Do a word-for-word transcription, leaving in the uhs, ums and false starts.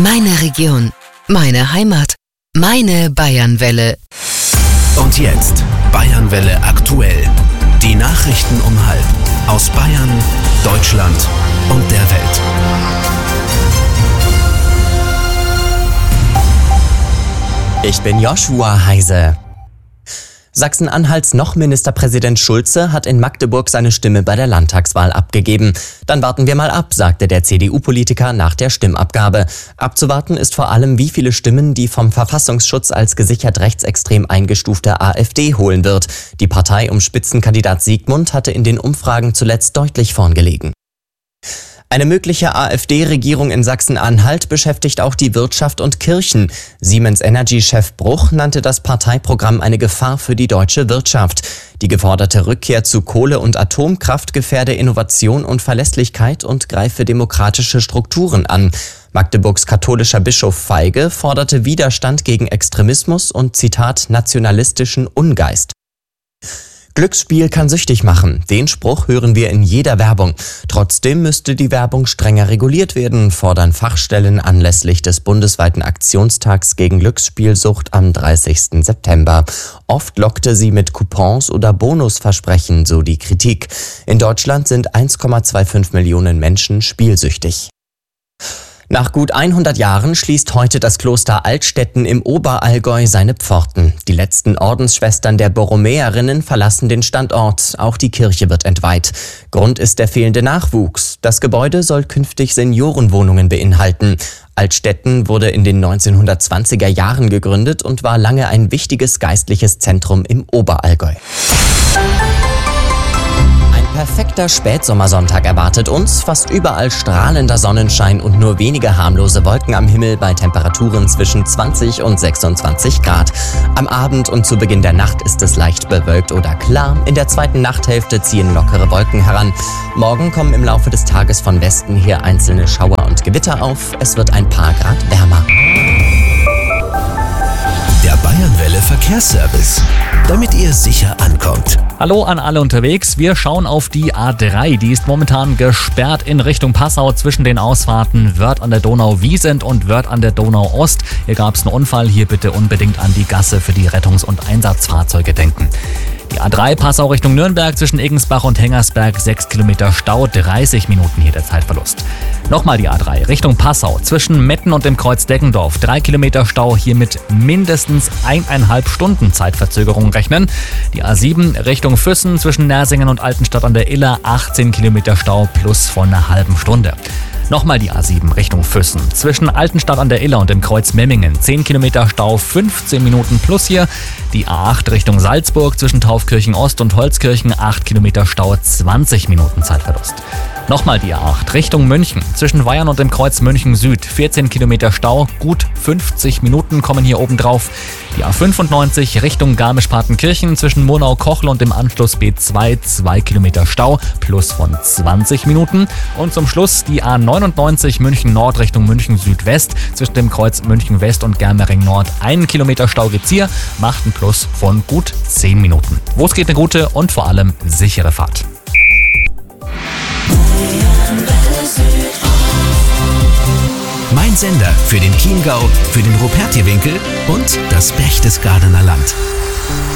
Meine Region, meine Heimat, meine Bayernwelle. Und jetzt Bayernwelle aktuell. Die Nachrichten um halb aus Bayern, Deutschland und der Welt. Ich bin Joshua Heise. Sachsen-Anhalts noch Ministerpräsident Schulze hat in Magdeburg seine Stimme bei der Landtagswahl abgegeben. Dann warten wir mal ab, sagte der C D U-Politiker nach der Stimmabgabe. Abzuwarten ist vor allem, wie viele Stimmen die vom Verfassungsschutz als gesichert rechtsextrem eingestufte AfD holen wird. Die Partei um Spitzenkandidat Siegmund hatte in den Umfragen zuletzt deutlich vorn gelegen. Eine mögliche AfD-Regierung in Sachsen-Anhalt beschäftigt auch die Wirtschaft und Kirchen. Siemens Energy-Chef Bruch nannte das Parteiprogramm eine Gefahr für die deutsche Wirtschaft. Die geforderte Rückkehr zu Kohle- und Atomkraft gefährde Innovation und Verlässlichkeit und greife demokratische Strukturen an. Magdeburgs katholischer Bischof Feige forderte Widerstand gegen Extremismus und, Zitat, nationalistischen Ungeist. Glücksspiel kann süchtig machen. Den Spruch hören wir in jeder Werbung. Trotzdem müsste die Werbung strenger reguliert werden, fordern Fachstellen anlässlich des bundesweiten Aktionstags gegen Glücksspielsucht am dreißigsten September. Oft lockte sie mit Coupons oder Bonusversprechen, so die Kritik. In Deutschland sind eins Komma fünfundzwanzig Millionen Menschen spielsüchtig. Nach gut hundert Jahren schließt heute das Kloster Altstetten im Oberallgäu seine Pforten. Die letzten Ordensschwestern der Borromäerinnen verlassen den Standort. Auch die Kirche wird entweiht. Grund ist der fehlende Nachwuchs. Das Gebäude soll künftig Seniorenwohnungen beinhalten. Altstetten wurde in den neunzehnhundertzwanziger Jahren gegründet und war lange ein wichtiges geistliches Zentrum im Oberallgäu. Perfekter Spätsommersonntag erwartet uns, fast überall strahlender Sonnenschein und nur wenige harmlose Wolken am Himmel bei Temperaturen zwischen zwanzig und sechsundzwanzig Grad. Am Abend und zu Beginn der Nacht ist es leicht bewölkt oder klar. In der zweiten Nachthälfte ziehen lockere Wolken heran. Morgen kommen im Laufe des Tages von Westen her einzelne Schauer und Gewitter auf. Es wird ein paar Grad wärmer. Der Bayernwelle Verkehrsservice, damit ihr sicher ankommt. Hallo an alle unterwegs. Wir schauen auf die A drei. Die ist momentan gesperrt in Richtung Passau zwischen den Ausfahrten Wörth an der Donau-Wiesent und Wörth an der Donau-Ost. Hier gab es einen Unfall. Hier bitte unbedingt an die Gasse für die Rettungs- und Einsatzfahrzeuge denken. Die A drei Passau Richtung Nürnberg zwischen Eggensbach und Hengersberg, sechs Kilometer Stau, dreißig Minuten hier der Zeitverlust. Nochmal die A drei Richtung Passau zwischen Metten und dem Kreuz Deggendorf, drei Kilometer Stau, hier mit mindestens eineinhalb Stunden Zeitverzögerung rechnen. Die A sieben Richtung Füssen zwischen Nersingen und Altenstadt an der Iller, achtzehn Kilometer Stau plus von einer halben Stunde. Nochmal die A sieben Richtung Füssen. Zwischen Altenstadt an der Iller und dem Kreuz Memmingen. zehn Kilometer Stau, fünfzehn Minuten plus hier. Die A acht Richtung Salzburg zwischen Taufkirchen Ost und Holzkirchen. acht Kilometer Stau, zwanzig Minuten Zeitverlust. Nochmal die A acht Richtung München. Zwischen Weyern und dem Kreuz München Süd. vierzehn Kilometer Stau, gut fünfzig Minuten kommen hier oben drauf. Die A fünfundneunzig Richtung Garmisch-Partenkirchen zwischen Murnau-Kochl und dem Anschluss B zwei. zwei Kilometer Stau plus von zwanzig Minuten. Und zum Schluss die A neunundneunzig München Nord Richtung München Südwest zwischen dem Kreuz München West und Germering Nord. Ein Kilometer Stau gibt's hier, macht ein Plus von gut zehn Minuten. Wo es geht, eine gute und vor allem sichere Fahrt. Mein Sender für den Chiemgau, für den Rupertiewinkel und das Berchtesgadener Land.